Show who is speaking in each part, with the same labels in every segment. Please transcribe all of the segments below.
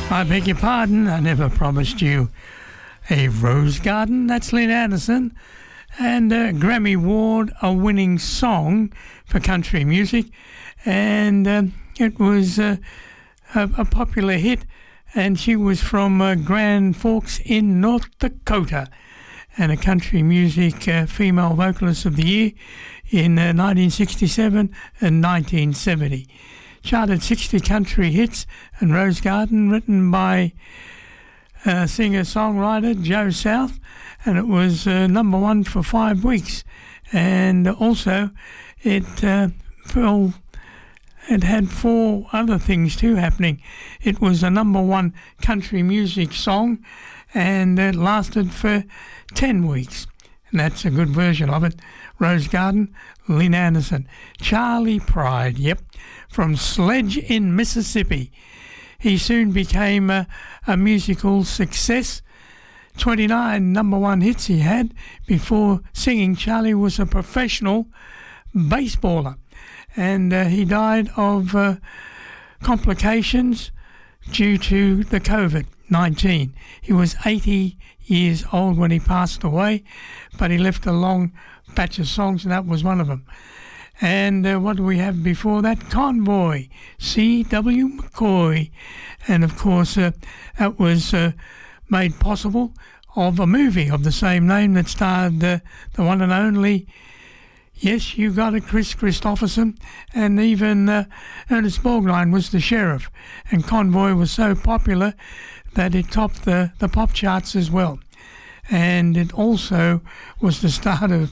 Speaker 1: I beg your pardon, I never promised you a rose garden. That's Lynn Anderson, and Grammy Award a winning song for country music, and it was a popular hit, and she was from Grand Forks in North Dakota, and a country music female vocalist of the year in 1967 and 1970. Charted 60 country hits, and Rose Garden, written by singer-songwriter Joe South, and it was number one for 5 weeks. And also, it had 4 other things too happening. It was a number one country music song, and it lasted for 10 weeks. And that's a good version of it. Rose Garden, Lynn Anderson. Charley Pride, yep, from Sledge in Mississippi. He soon became a musical success. 29 number one hits he had. Before singing, Charlie was a professional baseballer, and he died of complications due to the COVID-19. He was 80 years old when he passed away, but he left a long batch of songs, and that was one of them. And what do we have before that? Convoy, C.W. McCoy. And of course, that was made possible of a movie of the same name that starred the one and only, yes, you got it, Chris Christopherson, and even Ernest Borgnine was the sheriff. And Convoy was so popular that it topped the pop charts as well. And it also was the start of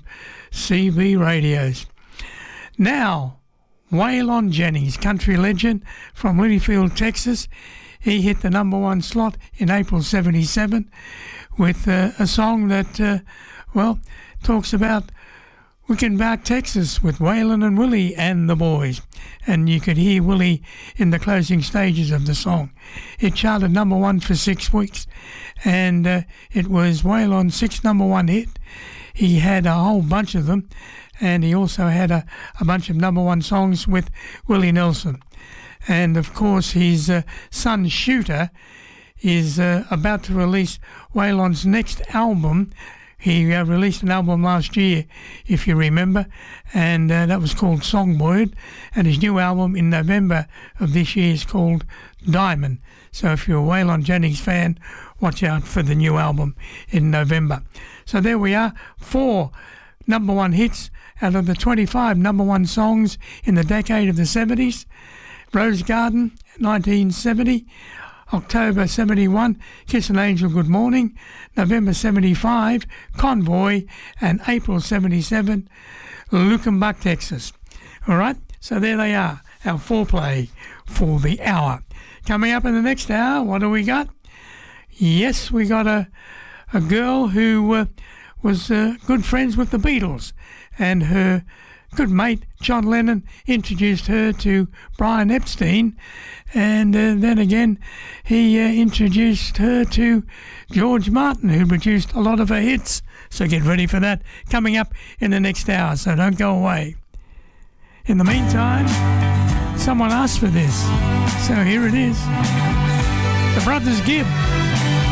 Speaker 1: CB radios. Now, Waylon Jennings, country legend from Littlefield, Texas. He hit the number one slot in April 77 with a song that, talks about Wickenbach, Texas, with Waylon and Willie and the boys. And you could hear Willie in the closing stages of the song. It charted number one for 6 weeks, and it was Waylon's 6th number one hit. He had a whole bunch of them, and he also had a bunch of number one songs with Willie Nelson. And of course, his son Shooter is about to release Waylon's next album. He released an album last year, if you remember, and that was called Songbird. And his new album in November of this year is called Diamond. So if you're a Waylon Jennings fan, watch out for the new album in November. So there we are, 4 number one hits out of the 25 number one songs in the decade of the 70s. Rose Garden, 1970. October 71, Kiss an Angel Good Morning. November 75, Convoy. And April 77, Luckenbach, Texas. All right, so there they are, our foreplay for the hour. Coming up in the next hour, what do we got? Yes, we got a girl who was good friends with the Beatles, and her good mate John Lennon introduced her to Brian Epstein, and then again he introduced her to George Martin, who produced a lot of her hits. So get ready for that coming up in the next hour, so don't go away. In the meantime, someone asked for this, so here it is. The Brothers Gibb.